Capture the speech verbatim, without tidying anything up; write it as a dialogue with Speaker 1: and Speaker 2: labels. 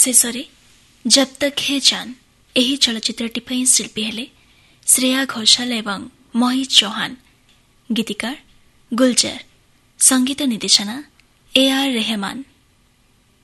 Speaker 1: ଶେଷରେ ଜବ୍ ତକ୍ ହେ ଜାନ୍ ଏହି ଚଳଚ୍ଚିତ୍ରଟି ପାଇଁ ଶିଳ୍ପୀ ହେଲେ ଶ୍ରେୟା ଘୋଷାଲ ଏବଂ ମହିତ ଚୌହାନ। ଗୀତିକାର ଗୁଲଜାର, ସଙ୍ଗୀତ ନିର୍ଦ୍ଦେଶନା ଏ ଆର୍ ରେହମାନ।